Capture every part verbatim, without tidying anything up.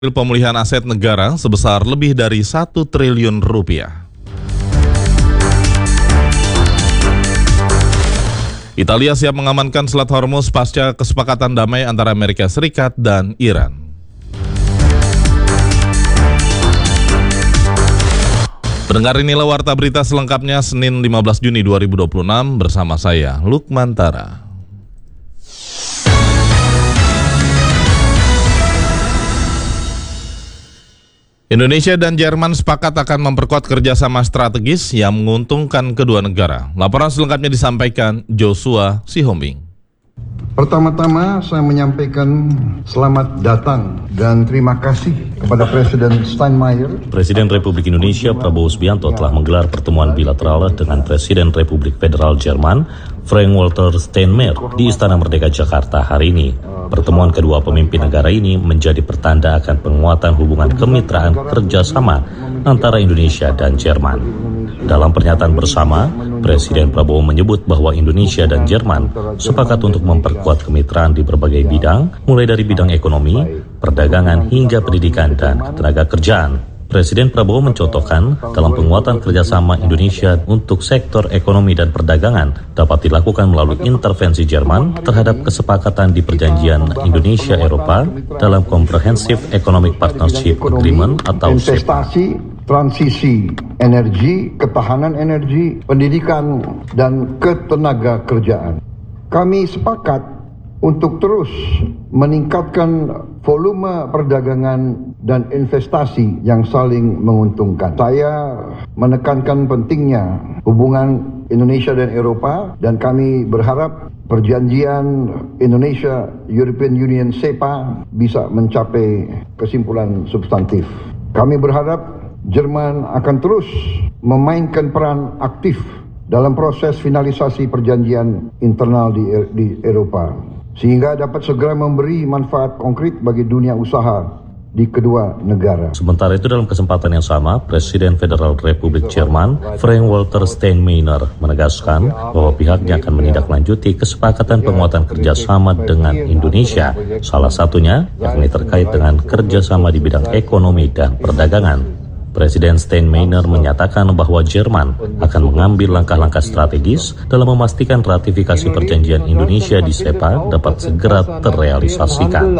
Pemulihan aset negara sebesar lebih dari satu triliun rupiah. Italia siap mengamankan Selat Hormuz pasca kesepakatan damai antara Amerika Serikat dan Iran. Pendengar, inilah warta berita selengkapnya Senin lima belas Juni dua ribu dua puluh enam bersama saya, Lukman Tara. Indonesia dan Jerman sepakat akan memperkuat kerjasama strategis yang menguntungkan kedua negara. Laporan selengkapnya disampaikan Joshua Sihombing. Pertama-tama saya menyampaikan selamat datang dan terima kasih kepada Presiden Steinmeier. Presiden Republik Indonesia Prabowo Subianto telah menggelar pertemuan bilateral dengan Presiden Republik Federal Jerman Frank-Walter Steinmeier di Istana Merdeka Jakarta hari ini. Pertemuan kedua pemimpin negara ini menjadi pertanda akan penguatan hubungan kemitraan kerjasama antara Indonesia dan Jerman. Dalam pernyataan bersama, Presiden Prabowo menyebut bahwa Indonesia dan Jerman sepakat untuk memperkuat kemitraan di berbagai bidang, mulai dari bidang ekonomi, perdagangan, hingga pendidikan dan ketenagakerjaan. Presiden Prabowo mencontohkan dalam penguatan kerjasama Indonesia untuk sektor ekonomi dan perdagangan dapat dilakukan melalui intervensi Jerman terhadap kesepakatan di perjanjian Indonesia-Eropa dalam Comprehensive Economic Partnership Agreement atau S E P A. Transisi energi, ketahanan energi, pendidikan, dan ketenagakerjaan. Kami sepakat untuk terus meningkatkan volume perdagangan dan investasi yang saling menguntungkan. Saya menekankan pentingnya hubungan Indonesia dan Eropa, dan kami berharap perjanjian Indonesia-European Union S E P A bisa mencapai kesimpulan substantif. Kami berharap Jerman akan terus memainkan peran aktif dalam proses finalisasi perjanjian internal di, di Eropa, sehingga dapat segera memberi manfaat konkret bagi dunia usaha di kedua negara. Sementara itu, dalam kesempatan yang sama, Presiden Federal Republik Jerman Frank-Walter Steinmeier menegaskan bahwa pihaknya akan menindaklanjuti kesepakatan penguatan kerjasama dengan Indonesia, salah satunya yakni terkait dengan kerjasama di bidang ekonomi dan perdagangan. Presiden Steinmeier menyatakan bahwa Jerman akan mengambil langkah-langkah strategis dalam memastikan ratifikasi perjanjian Indonesia di S E P A dapat segera terrealisasikan.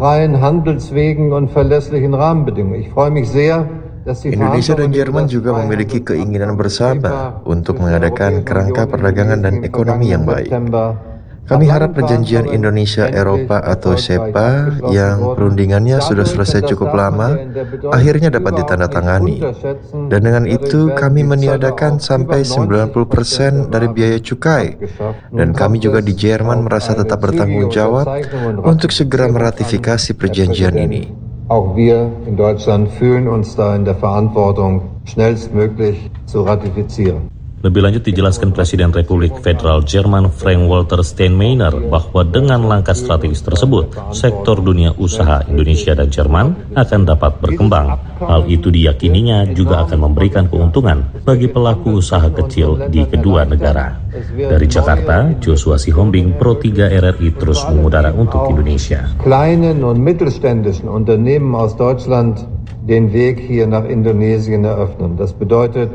Indonesia dan Jerman juga memiliki keinginan bersama untuk mengadakan kerangka perdagangan dan ekonomi yang baik. Kami harap perjanjian Indonesia-Eropa atau S E P A yang perundingannya sudah selesai cukup lama, akhirnya dapat ditandatangani. Dan dengan itu kami meniadakan sampai sembilan puluh persen dari biaya cukai. Dan kami juga di Jerman merasa tetap bertanggung jawab untuk segera meratifikasi perjanjian ini. Auch wir in Deutschland fühlen uns da in der Verantwortung, schnellstmöglich zu ratifizieren. Lebih lanjut dijelaskan Presiden Republik Federal Jerman Frank-Walter Steinmeier bahwa dengan langkah strategis tersebut, sektor dunia usaha Indonesia dan Jerman akan dapat berkembang. Hal itu diyakininya juga akan memberikan keuntungan bagi pelaku usaha kecil di kedua negara. Dari Jakarta, Joshua Sihombing, Pro tiga R R I terus mengudara untuk Indonesia. Kleinen und mittelständischen Unternehmen aus Deutschland den Weg hier nach Indonesien eröffnen. Das bedeutet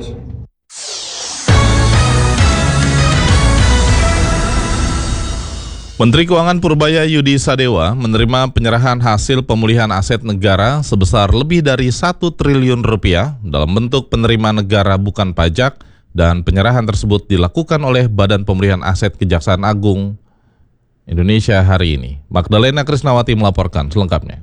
Menteri Keuangan Purbaya Yudi Sadewa menerima penyerahan hasil pemulihan aset negara sebesar lebih dari satu triliun rupiah dalam bentuk penerimaan negara bukan pajak, dan penyerahan tersebut dilakukan oleh Badan Pemulihan Aset Kejaksaan Agung Indonesia hari ini. Magdalena Krisnawati melaporkan selengkapnya.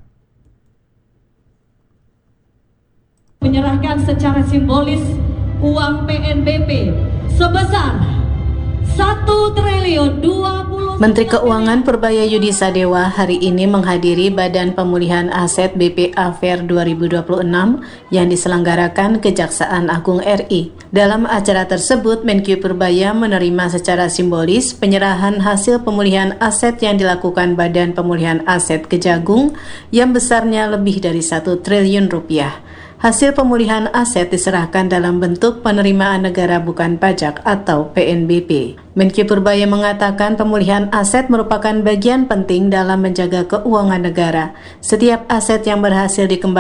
Menyerahkan secara simbolis uang P N B P sebesar satu triliun dua puluh. Menteri Keuangan Purbaya Yudi Sadewa hari ini menghadiri Badan Pemulihan Aset B P A Fair dua ribu dua puluh enam yang diselenggarakan Kejaksaan Agung R I. Dalam acara tersebut, Menkyu Purbaya menerima secara simbolis penyerahan hasil pemulihan aset yang dilakukan Badan Pemulihan Aset Kejagung yang besarnya lebih dari satu triliun rupiah. Hasil pemulihan aset diserahkan dalam bentuk penerimaan negara bukan pajak atau P N B P. Menkyu Purbaya mengatakan pemulihan aset merupakan bagian penting dalam menjaga keuangan negara. Setiap aset yang berhasil dikembangkan